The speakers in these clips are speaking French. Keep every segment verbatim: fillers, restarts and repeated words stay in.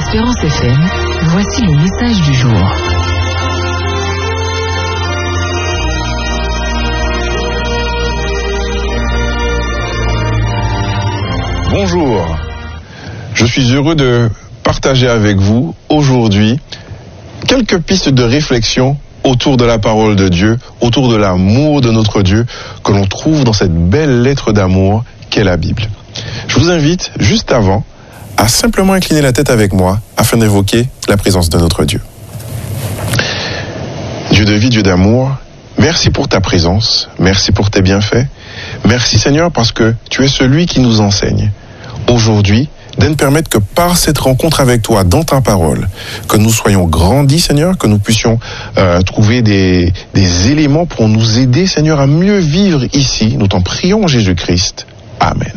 Espérance F M, voici le message du jour. Bonjour, je suis heureux de partager avec vous aujourd'hui quelques pistes de réflexion autour de la parole de Dieu, autour de l'amour de notre Dieu que l'on trouve dans cette belle lettre d'amour qu'est la Bible. Je vous invite juste avant à simplement incliner la tête avec moi afin d'évoquer la présence de notre Dieu. Dieu de vie, Dieu d'amour, merci pour ta présence, merci pour tes bienfaits. Merci Seigneur parce que tu es celui qui nous enseigne aujourd'hui de nous permettre que par cette rencontre avec toi dans ta parole, que nous soyons grandis Seigneur, que nous puissions euh, trouver des, des éléments pour nous aider Seigneur à mieux vivre ici. Nous t'en prions en Jésus-Christ. Amen.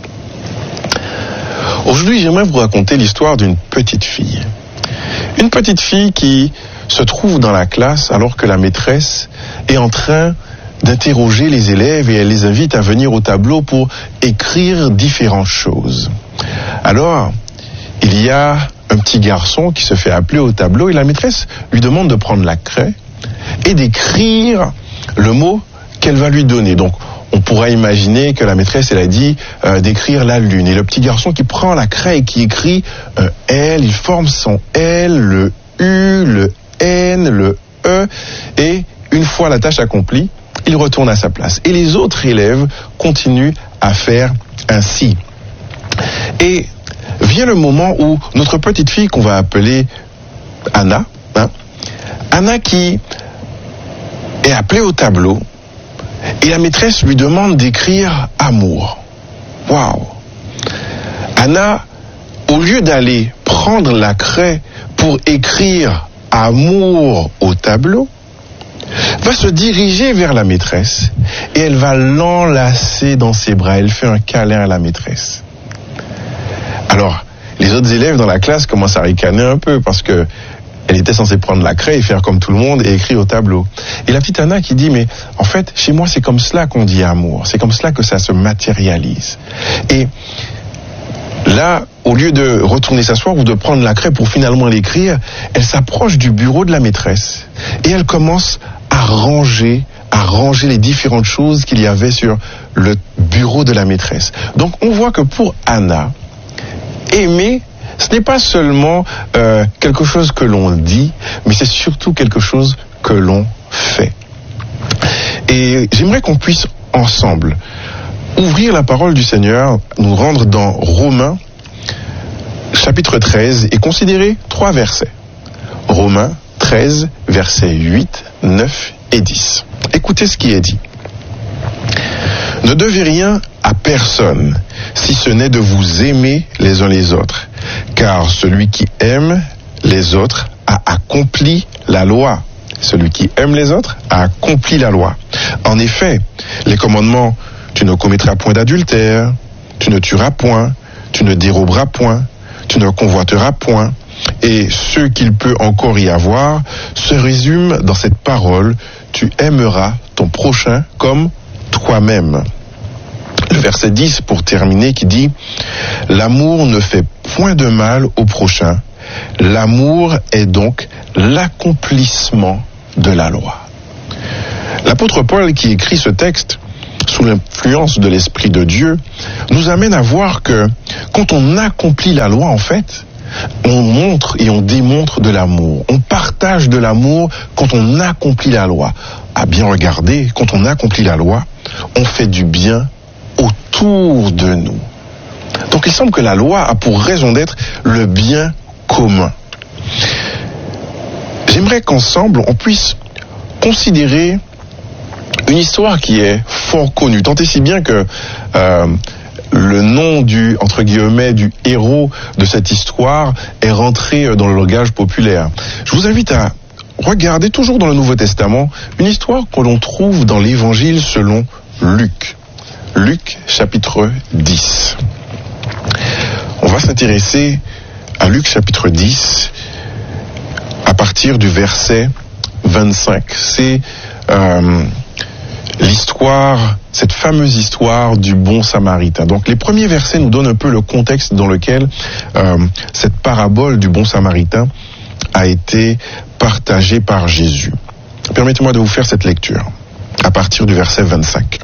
Aujourd'hui, j'aimerais vous raconter l'histoire d'une petite fille. Une petite fille qui se trouve dans la classe alors que la maîtresse est en train d'interroger les élèves et elle les invite à venir au tableau pour écrire différentes choses. Alors, il y a un petit garçon qui se fait appeler au tableau et la maîtresse lui demande de prendre la craie et d'écrire le mot qu'elle va lui donner. Donc, on pourra imaginer que la maîtresse, elle a dit euh, d'écrire la lune. Et le petit garçon qui prend la craie et qui écrit un L, il forme son L, le U, le N, le E. Et une fois la tâche accomplie, il retourne à sa place. Et les autres élèves continuent à faire ainsi. Et vient le moment où notre petite fille, qu'on va appeler Anna, hein, Anna qui est appelée au tableau, et la maîtresse lui demande d'écrire amour. Waouh! Anna, au lieu d'aller prendre la craie pour écrire amour au tableau, va se diriger vers la maîtresse et elle va l'enlacer dans ses bras. Elle fait un câlin à la maîtresse. Alors, les autres élèves dans la classe commencent à ricaner un peu parce que elle était censée prendre la craie et faire comme tout le monde et écrire au tableau. Et la petite Anna qui dit, mais en fait, chez moi, c'est comme cela qu'on dit amour. C'est comme cela que ça se matérialise. Et là, au lieu de retourner s'asseoir ou de prendre la craie pour finalement l'écrire, elle s'approche du bureau de la maîtresse et elle commence à ranger, à ranger les différentes choses qu'il y avait sur le bureau de la maîtresse. Donc, on voit que pour Anna, aimer, ce n'est pas seulement euh, quelque chose que l'on dit, mais c'est surtout quelque chose que l'on fait. Et j'aimerais qu'on puisse ensemble ouvrir la parole du Seigneur, nous rendre dans Romains, chapitre treize, et considérer trois versets. Romains treize, versets huit, neuf et dix. Écoutez ce qui est dit. Ne devez rien à personne, si ce n'est de vous aimer les uns les autres. Car celui qui aime les autres a accompli la loi. Celui qui aime les autres a accompli la loi. En effet, les commandements, tu ne commettras point d'adultère, tu ne tueras point, tu ne déroberas point, tu ne convoiteras point, et ce qu'il peut encore y avoir se résume dans cette parole, tu aimeras ton prochain comme toi-même. Le verset dix pour terminer qui dit « L'amour ne fait point de mal au prochain, l'amour est donc l'accomplissement de la loi. » L'apôtre Paul qui écrit ce texte sous l'influence de l'Esprit de Dieu nous amène à voir que quand on accomplit la loi, en fait, on montre et on démontre de l'amour. On partage de l'amour quand on accomplit la loi. À bien regarder, quand on accomplit la loi, on fait du bien autour de nous. Donc il semble que la loi a pour raison d'être le bien commun. J'aimerais qu'ensemble on puisse considérer une histoire qui est fort connue, tant et si bien que euh, le nom du, entre guillemets, du héros de cette histoire est rentré dans le langage populaire. Je vous invite à regarder, toujours dans le Nouveau Testament, une histoire que l'on trouve dans l'Évangile selon Luc. Luc, chapitre dix. On va s'intéresser à Luc, chapitre dix, à partir du verset vingt-cinq. C'est euh, l'histoire, cette fameuse histoire du bon samaritain. Donc les premiers versets nous donnent un peu le contexte dans lequel euh, cette parabole du bon samaritain a été partagée par Jésus. Permettez-moi de vous faire cette lecture à partir du verset vingt-cinq.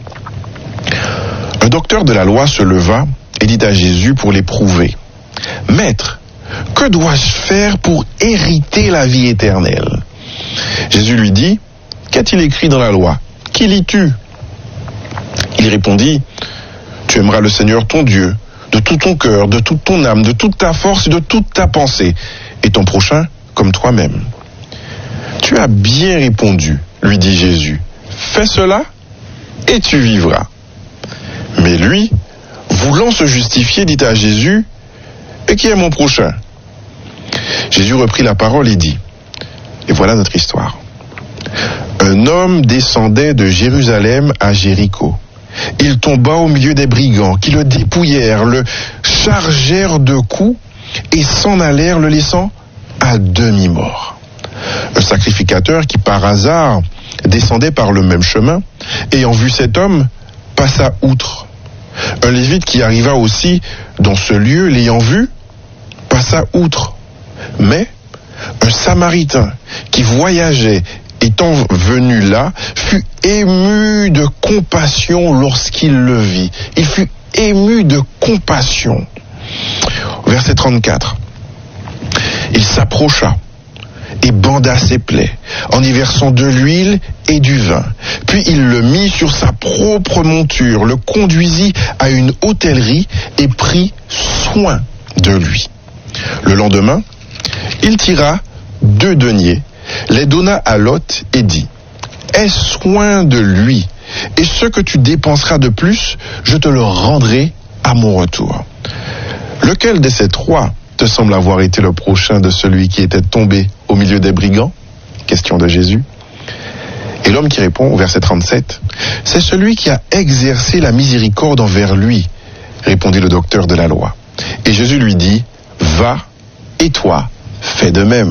Un docteur de la loi se leva et dit à Jésus pour l'éprouver: « Maître, que dois-je faire pour hériter la vie éternelle ?» Jésus lui dit: « Qu'a-t-il écrit dans la loi? Qui lis-tu » Il répondit: « Tu aimeras le Seigneur ton Dieu de tout ton cœur, de toute ton âme, de toute ta force et de toute ta pensée, et ton prochain comme toi-même. » « Tu as bien répondu, lui dit Jésus. Fais cela et tu vivras. » Mais lui, voulant se justifier, dit à Jésus: « Et qui est mon prochain ?» Jésus reprit la parole et dit, et voilà notre histoire. Un homme descendait de Jérusalem à Jéricho. Il tomba au milieu des brigands qui le dépouillèrent, le chargèrent de coups et s'en allèrent, le laissant à demi-mort. Un sacrificateur qui par hasard descendait par le même chemin, ayant vu cet homme, passa outre. Un lévite qui arriva aussi dans ce lieu, l'ayant vu, passa outre. Mais un samaritain qui voyageait, étant venu là, fut ému de compassion lorsqu'il le vit. Il fut ému de compassion. Verset trente-quatre. Il s'approcha et banda ses plaies, en y versant de l'huile et du vin. Puis il le mit sur sa propre monture, le conduisit à une hôtellerie et prit soin de lui. Le lendemain, il tira deux deniers, les donna à l'hôte et dit: « Aie soin de lui, et ce que tu dépenseras de plus, je te le rendrai à mon retour. » Lequel de ces trois te semble avoir été le prochain de celui qui était tombé au milieu des brigands? Question de Jésus. Et l'homme qui répond au verset trente-sept: « C'est celui qui a exercé la miséricorde envers lui, répondit le docteur de la loi. Et Jésus lui dit: « Va, et toi, fais de même. »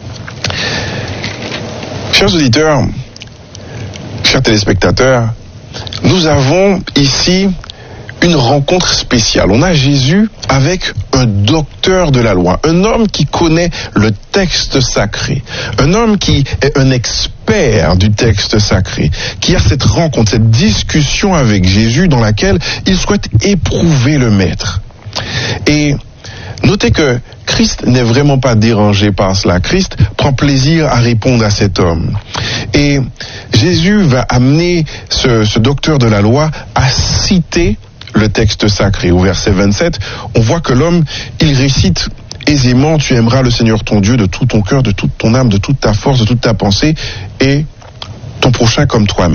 Chers auditeurs, chers téléspectateurs, nous avons ici une rencontre spéciale. On a Jésus avec un docteur de la loi, un homme qui connaît le texte sacré, un homme qui est un expert du texte sacré, qui a cette rencontre, cette discussion avec Jésus dans laquelle il souhaite éprouver le maître. Et notez que Christ n'est vraiment pas dérangé par cela. Christ prend plaisir à répondre à cet homme. Et Jésus va amener ce, ce docteur de la loi à citer le texte sacré. Au verset vingt-sept, on voit que l'homme, il récite aisément: « Tu aimeras le Seigneur ton Dieu de tout ton cœur, de toute ton âme, de toute ta force, de toute ta pensée, et ton prochain comme toi-même. »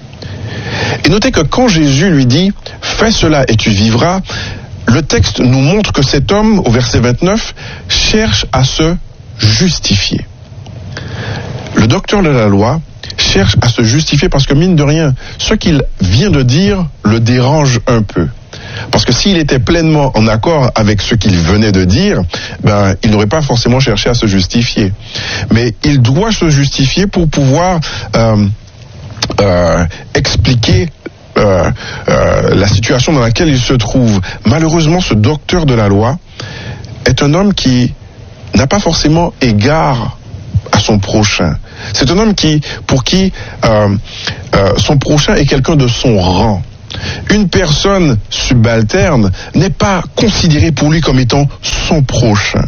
Et notez que quand Jésus lui dit « Fais cela et tu vivras », le texte nous montre que cet homme, au verset vingt-neuf, cherche à se justifier. Le docteur de la loi cherche à se justifier parce que, mine de rien, ce qu'il vient de dire le dérange un peu. Parce que s'il était pleinement en accord avec ce qu'il venait de dire, ben, il n'aurait pas forcément cherché à se justifier. Mais il doit se justifier pour pouvoir euh, euh, expliquer Euh, euh, la situation dans laquelle il se trouve. Malheureusement, ce docteur de la loi est un homme qui n'a pas forcément égard à son prochain. C'est un homme qui, pour qui euh, euh, son prochain est quelqu'un de son rang. Une personne subalterne n'est pas considérée pour lui comme étant son prochain.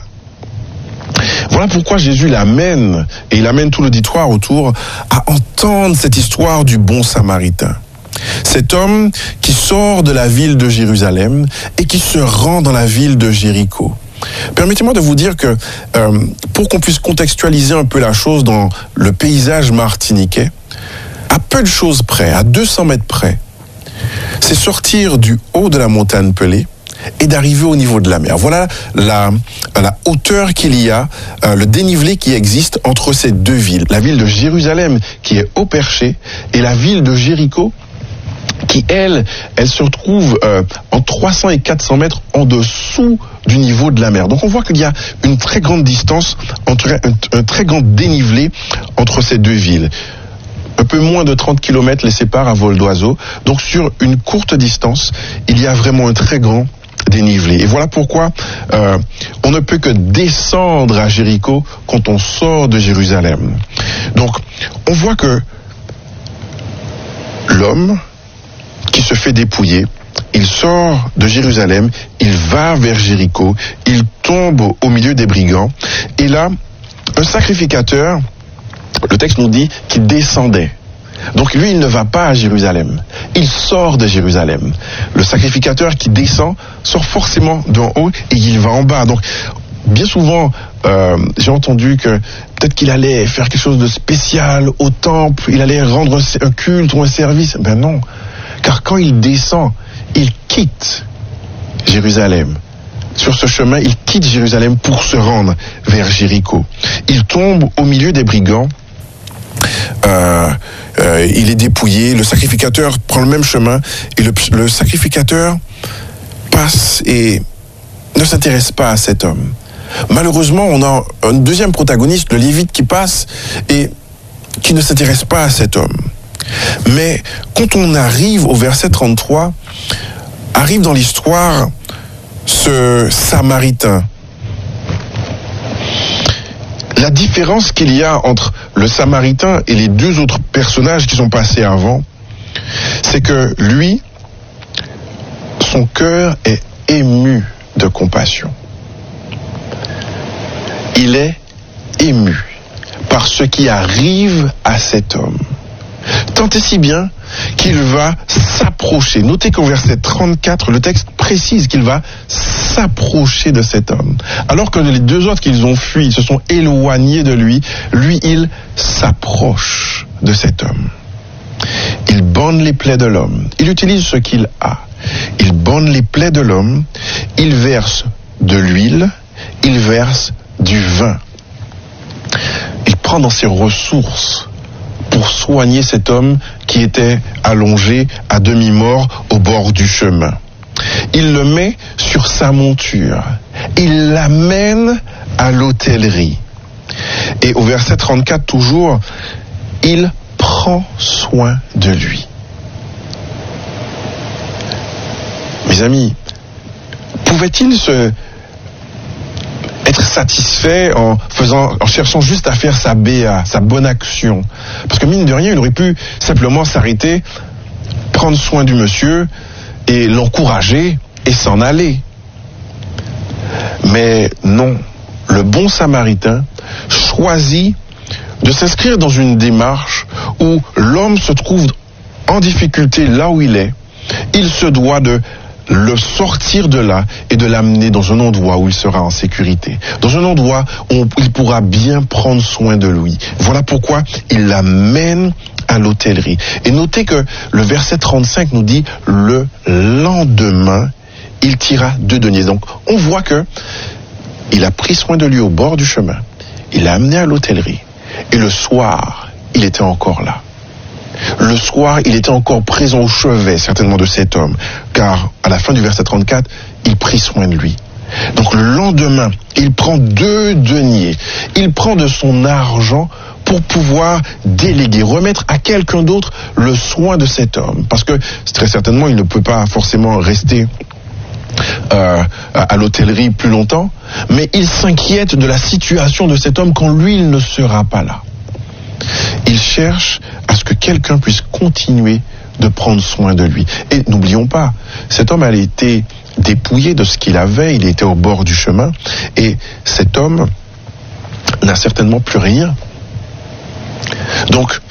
Voilà pourquoi Jésus l'amène, et il amène tout l'auditoire autour, à entendre cette histoire du bon samaritain. Cet homme qui sort de la ville de Jérusalem et qui se rend dans la ville de Jéricho. Permettez-moi de vous dire que euh, pour qu'on puisse contextualiser un peu la chose dans le paysage martiniquais, à peu de choses près, à deux cents mètres près, c'est sortir du haut de la montagne Pelée et d'arriver au niveau de la mer. Voilà la, la hauteur qu'il y a, euh, le dénivelé qui existe entre ces deux villes. La ville de Jérusalem qui est au perché et la ville de Jéricho qui, elle, elle se retrouve euh, en trois cents et quatre cents mètres en dessous du niveau de la mer. Donc on voit qu'il y a une très grande distance, entre un, un très grand dénivelé entre ces deux villes. Un peu moins de trente kilomètres les séparent à vol d'oiseau. Donc sur une courte distance, il y a vraiment un très grand dénivelé. Et voilà pourquoi euh, on ne peut que descendre à Jéricho quand on sort de Jérusalem. Donc on voit que l'homme qui se fait dépouiller, il sort de Jérusalem, il va vers Jéricho, il tombe au milieu des brigands. Et là, un sacrificateur, le texte nous dit qu'il descendait. Donc lui, il ne va pas à Jérusalem. Il sort de Jérusalem. Le sacrificateur qui descend sort forcément d'en haut et il va en bas. Donc, bien souvent, euh, j'ai entendu que peut-être qu'il allait faire quelque chose de spécial au temple, il allait rendre un culte ou un service. Ben non, car quand il descend, il quitte Jérusalem. Sur ce chemin, il quitte Jérusalem pour se rendre vers Jéricho. Il tombe au milieu des brigands. Euh, euh, il est dépouillé. Le sacrificateur prend le même chemin et le, le sacrificateur passe et ne s'intéresse pas à cet homme. Malheureusement, on a un deuxième protagoniste, le Lévite, qui passe et qui ne s'intéresse pas à cet homme. Mais quand on arrive au verset trente-trois, arrive dans l'histoire ce Samaritain. La différence qu'il y a entre le Samaritain et les deux autres personnages qui sont passés avant, c'est que lui, son cœur est ému de compassion. Il est ému par ce qui arrive à cet homme. Tant et si bien qu'il va s'approcher. Notez qu'au verset trente-quatre, le texte précise qu'il va s'approcher de cet homme. Alors que les deux autres qu'ils ont fui, ils se sont éloignés de lui, lui, il s'approche de cet homme. Il bande les plaies de l'homme. Il utilise ce qu'il a. Il bande les plaies de l'homme. Il verse de l'huile. Il verse du vin. Il prend dans ses ressources pour soigner cet homme qui était allongé à demi-mort au bord du chemin. Il le met sur sa monture. Il l'amène à l'hôtellerie. Et au verset trente-quatre toujours, il prend soin de lui. Mes amis, pouvait-il se être satisfait en faisant, en cherchant juste à faire sa B A, sa bonne action? Parce que mine de rien, il aurait pu simplement s'arrêter, prendre soin du monsieur et l'encourager et s'en aller. Mais non, le bon Samaritain choisit de s'inscrire dans une démarche où l'homme se trouve en difficulté là où il est. Il se doit de le sortir de là et de l'amener dans un endroit où il sera en sécurité, dans un endroit où il pourra bien prendre soin de lui. Voilà pourquoi il l'amène à l'hôtellerie. Et notez que le verset trente-cinq nous dit le lendemain, il tira deux deniers. Donc on voit que il a pris soin de lui au bord du chemin, il l'a amené à l'hôtellerie et le soir, il était encore là. Le soir, il était encore présent au chevet, certainement, de cet homme, car à la fin du verset trente-quatre, il prit soin de lui. Donc le lendemain, il prend deux deniers, il prend de son argent pour pouvoir déléguer, remettre à quelqu'un d'autre le soin de cet homme, parce que très certainement, il ne peut pas forcément rester euh, à l'hôtellerie plus longtemps, mais il s'inquiète de la situation de cet homme quand lui, il ne sera pas là. Il cherche à ce que quelqu'un puisse continuer de prendre soin de lui. Et n'oublions pas, cet homme a été dépouillé de ce qu'il avait, il était au bord du chemin, et cet homme n'a certainement plus rien. Donc,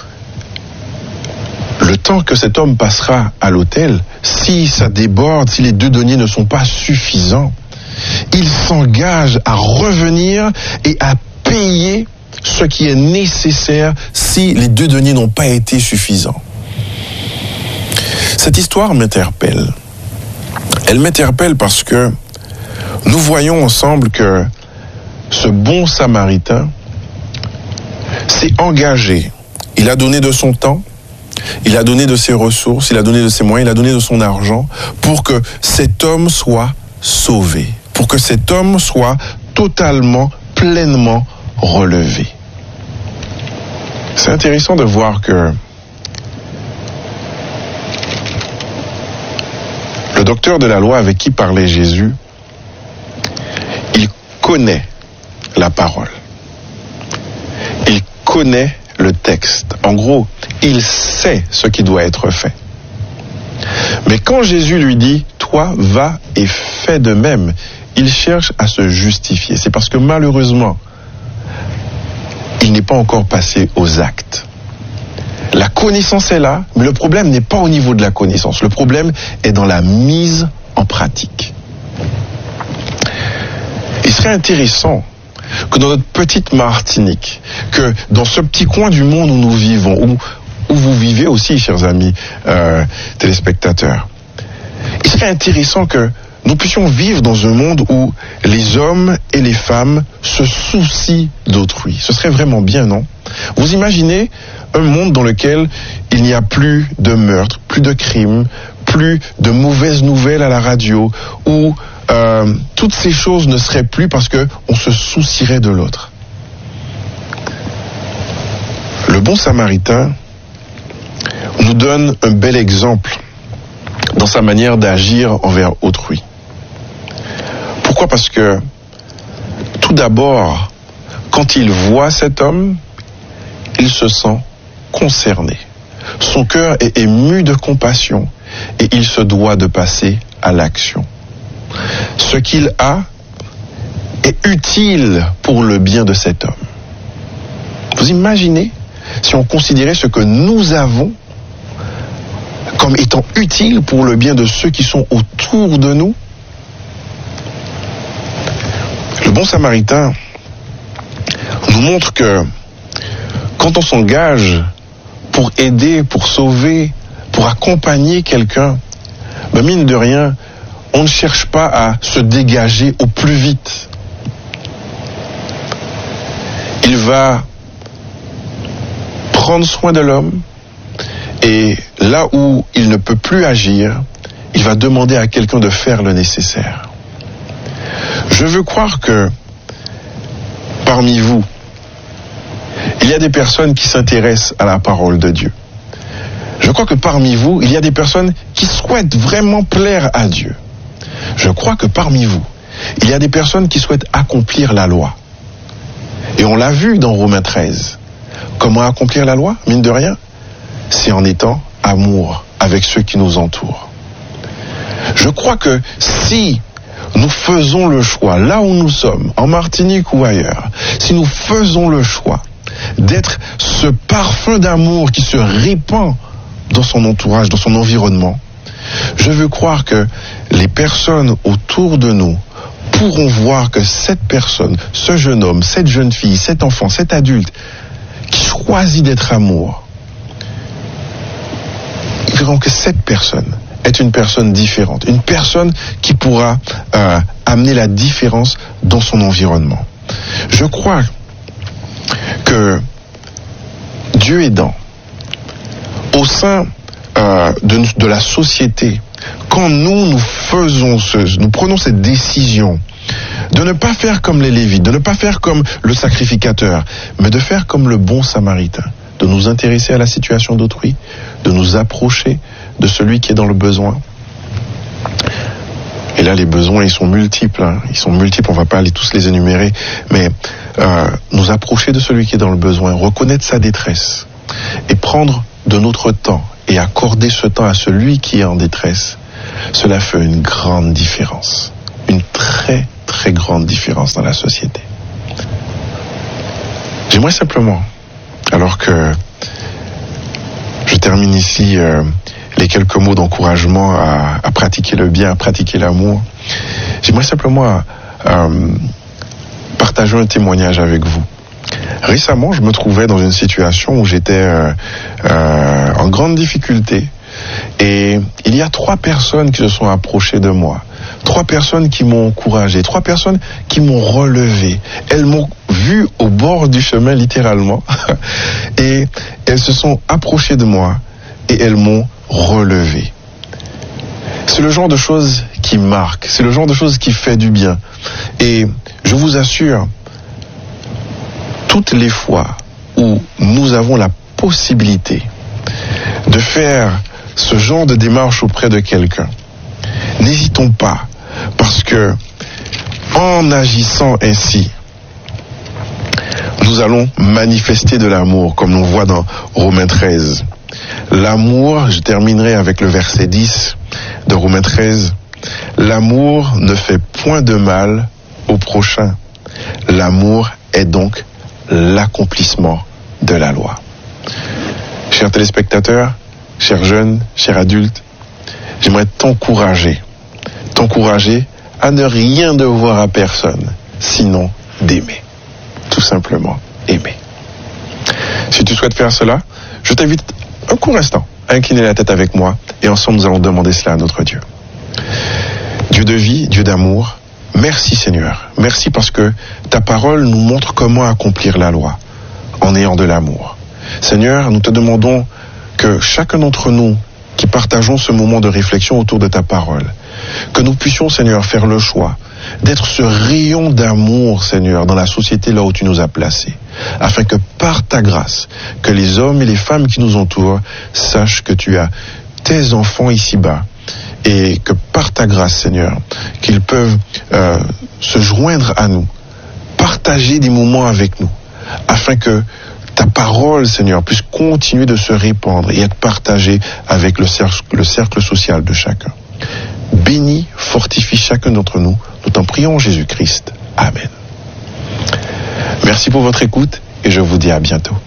le temps que cet homme passera à l'hôtel, si ça déborde, si les deux deniers ne sont pas suffisants, il s'engage à revenir et à payer ce qui est nécessaire si les deux deniers n'ont pas été suffisants. Cette histoire m'interpelle. Elle m'interpelle parce que nous voyons ensemble que ce bon Samaritain s'est engagé. Il a donné de son temps, il a donné de ses ressources, il a donné de ses moyens, il a donné de son argent pour que cet homme soit sauvé, pour que cet homme soit totalement, pleinement relevé. C'est intéressant de voir que docteur de la loi avec qui parlait Jésus, il connaît la parole. Il connaît le texte. En gros, il sait ce qui doit être fait. Mais quand Jésus lui dit « Toi, va et fais de même », il cherche à se justifier. C'est parce que malheureusement, il n'est pas encore passé aux actes. La connaissance est là, mais le problème n'est pas au niveau de la connaissance. Le problème est dans la mise en pratique. Il serait intéressant que dans notre petite Martinique, que dans ce petit coin du monde où nous vivons, où, où vous vivez aussi, chers amis euh, téléspectateurs, il serait intéressant que nous puissions vivre dans un monde où les hommes et les femmes se soucient d'autrui. Ce serait vraiment bien, non? Vous imaginez un monde dans lequel il n'y a plus de meurtres, plus de crimes, plus de mauvaises nouvelles à la radio, où euh, toutes ces choses ne seraient plus parce qu'on se soucierait de l'autre. Le bon Samaritain nous donne un bel exemple dans sa manière d'agir envers autrui. Pourquoi? Parce que, tout d'abord, quand il voit cet homme, il se sent concerné. Son cœur est ému de compassion et il se doit de passer à l'action. Ce qu'il a est utile pour le bien de cet homme. Vous imaginez si on considérait ce que nous avons comme étant utile pour le bien de ceux qui sont autour de nous? Le bon Samaritain nous montre que quand on s'engage pour aider, pour sauver, pour accompagner quelqu'un, ben mine de rien, on ne cherche pas à se dégager au plus vite. Il va prendre soin de l'homme et là où il ne peut plus agir, il va demander à quelqu'un de faire le nécessaire. Je veux croire que parmi vous, il y a des personnes qui s'intéressent à la parole de Dieu. Je crois que parmi vous, il y a des personnes qui souhaitent vraiment plaire à Dieu. Je crois que parmi vous, il y a des personnes qui souhaitent accomplir la loi. Et on l'a vu dans Romains treize. Comment accomplir la loi, mine de rien? C'est en étant amour avec ceux qui nous entourent. Je crois que si nous faisons le choix, là où nous sommes, en Martinique ou ailleurs, si nous faisons le choix d'être ce parfum d'amour qui se répand dans son entourage, dans son environnement, je veux croire que les personnes autour de nous pourront voir que cette personne, ce jeune homme, cette jeune fille, cet enfant, cet adulte qui choisit d'être amour, ils verront que cette personne est une personne différente, une personne qui pourra euh, amener la différence dans son environnement. Je crois que Dieu aidant, au sein euh, de, de la société, quand nous, nous faisons ce, nous prenons cette décision de ne pas faire comme les Lévites, de ne pas faire comme le sacrificateur, mais de faire comme le bon Samaritain, de nous intéresser à la situation d'autrui, de nous approcher de celui qui est dans le besoin. Et là, les besoins, ils sont multiples, hein. Ils sont multiples, on ne va pas aller tous les énumérer, mais euh, nous approcher de celui qui est dans le besoin, reconnaître sa détresse, et prendre de notre temps, et accorder ce temps à celui qui est en détresse, cela fait une grande différence. Une très, très grande différence dans la société. J'aimerais simplement, alors que je termine ici euh, les quelques mots d'encouragement à, à pratiquer le bien, à pratiquer l'amour, j'aimerais simplement euh, partager un témoignage avec vous. Récemment, je me trouvais dans une situation où j'étais euh, euh, en grande difficulté et il y a trois personnes qui se sont approchées de moi. Trois personnes qui m'ont encouragé, trois personnes qui m'ont relevé. Elles m'ont vu au bord du chemin, littéralement, et elles se sont approchées de moi et elles m'ont relevé. C'est le genre de choses qui marque, c'est le genre de choses qui fait du bien. Et je vous assure, toutes les fois où nous avons la possibilité de faire ce genre de démarche auprès de quelqu'un, N'hésitons pas, parce que en agissant ainsi, nous allons manifester de l'amour, comme on voit dans Romains treize. L'amour, je terminerai avec le verset dix de Romains treize. L'amour ne fait point de mal au prochain. L'amour est donc l'accomplissement de la loi. Chers téléspectateurs, chers jeunes, chers adultes, j'aimerais t'encourager, t'encourager à ne rien devoir à personne, sinon d'aimer. Tout simplement, aimer. Si tu souhaites faire cela, je t'invite un court instant à incliner la tête avec moi et ensemble nous allons demander cela à notre Dieu. Dieu de vie, Dieu d'amour, merci Seigneur. Merci parce que ta parole nous montre comment accomplir la loi en ayant de l'amour. Seigneur, nous te demandons que chacun d'entre nous qui partageons ce moment de réflexion autour de ta parole, que nous puissions, Seigneur, faire le choix d'être ce rayon d'amour, Seigneur, dans la société là où tu nous as placés, afin que par ta grâce, que les hommes et les femmes qui nous entourent sachent que tu as tes enfants ici-bas, et que par ta grâce, Seigneur, qu'ils peuvent euh, se joindre à nous, partager des moments avec nous, afin que ta parole, Seigneur, puisse continuer de se répandre et être partagée avec le cercle, le cercle social de chacun. Bénis, fortifie chacun d'entre nous. Nous t'en prions, Jésus-Christ. Amen. Merci pour votre écoute et je vous dis à bientôt.